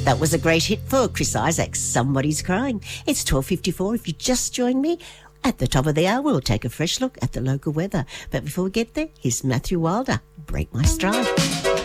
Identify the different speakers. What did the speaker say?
Speaker 1: That was a great hit for Chris Isaacs, Somebody's Crying. It's 12:54. If you just joined me, at the top of the hour, we'll take a fresh look at the local weather. But before we get there, here's Matthew Wilder, Break My Stride.